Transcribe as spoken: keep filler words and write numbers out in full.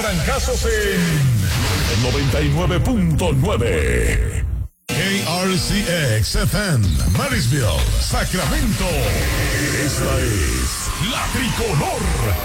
trancazos en noventa y nueve punto nueve. K R C X F M, Marysville, Sacramento. Esta es La Tricolor.